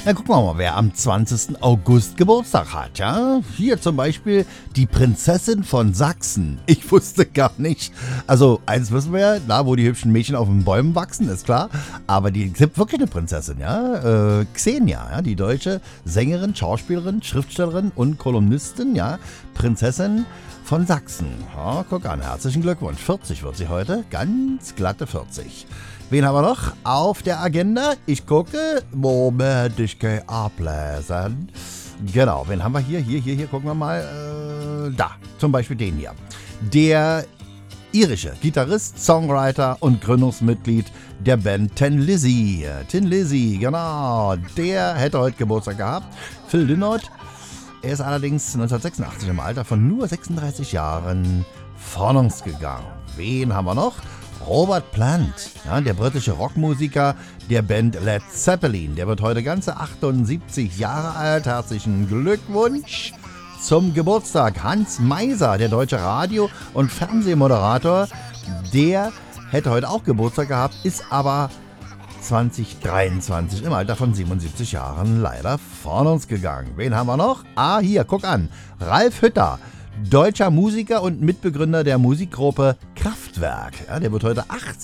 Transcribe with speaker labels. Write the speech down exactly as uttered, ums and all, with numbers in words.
Speaker 1: Na, gucken wir mal, wer am zwanzigsten August Geburtstag hat, ja? Hier zum Beispiel die Prinzessin von Sachsen. Ich wusste gar nicht. Also, eins wissen wir ja, da wo die hübschen Mädchen auf den Bäumen wachsen, ist klar. Aber die gibt wirklich eine Prinzessin, ja? Äh, Xenia, ja? Die deutsche Sängerin, Schauspielerin, Schriftstellerin und Kolumnistin, ja? Prinzessin von Sachsen. Ja, guck an, herzlichen Glückwunsch. vierzig wird sie heute, ganz glatte vierzig. Wen haben wir noch auf der Agenda? Ich gucke. Moment, ich gehe ablesen. Genau, wen haben wir hier? Hier, hier, hier, gucken wir mal. Äh, da, zum Beispiel den hier. Der irische Gitarrist, Songwriter und Gründungsmitglied der Band Tin Lizzy. Tin Lizzy, genau. Der hätte heute Geburtstag gehabt. Phil Lynott. Er ist allerdings neunzehnhundertsechsundachtzig im Alter von nur sechsunddreißig Jahren von uns gegangen. Wen haben wir noch? Robert Plant, ja, der britische Rockmusiker der Band Led Zeppelin. Der wird heute ganze achtundsiebzig Jahre alt. Herzlichen Glückwunsch zum Geburtstag. Hans Meiser, der deutsche Radio- und Fernsehmoderator, der hätte heute auch Geburtstag gehabt, ist aber zwanzig dreiundzwanzig im Alter von siebenundsiebzig Jahren leider von uns gegangen. Wen haben wir noch? Ah, hier, guck an. Ralf Hütter. Deutscher Musiker und Mitbegründer der Musikgruppe Kraftwerk. Ja, der wird heute achtzig.